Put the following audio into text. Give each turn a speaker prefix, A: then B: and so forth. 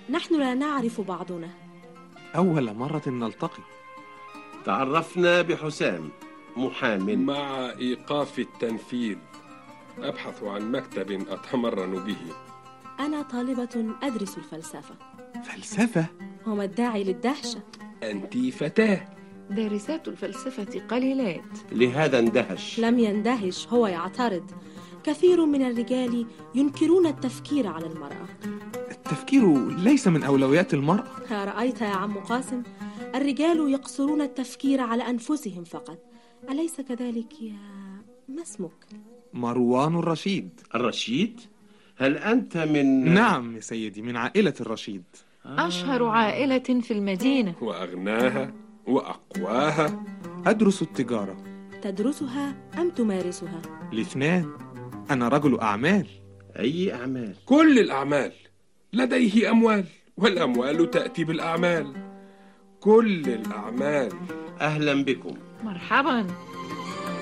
A: نحن لا نعرف بعضنا.
B: أول مرة نلتقي.
C: تعرفنا بحسام، محام.
D: مع إيقاف التنفيذ أبحث عن مكتب أتمرن به.
A: أنا طالبة أدرس الفلسفة.
B: فلسفة؟
A: وما الداعي للدهشة؟
D: أنت فتاة.
E: دارسات الفلسفة قليلات.
C: لهذا اندهش.
A: لم يندهش، هو يعترض. كثير من الرجال ينكرون التفكير على المرأة.
B: التفكير ليس من أولويات المرأة.
A: رأيت يا عم قاسم، الرجال يقصرون التفكير على أنفسهم فقط، أليس كذلك يا ما اسمك؟
B: مروان الرشيد.
C: الرشيد؟ هل أنت من...
B: نعم يا سيدي، من عائلة الرشيد.
E: أشهر عائلة في المدينة
D: وأغناها وأقواها.
B: أدرس التجارة.
A: تدرسها أم تمارسها؟
B: الاثنان. أنا رجل أعمال.
C: أي أعمال؟
D: كل الأعمال. لديه أموال، والأموال تأتي بالأعمال. كل الأعمال.
C: أهلا بكم.
E: مرحبا.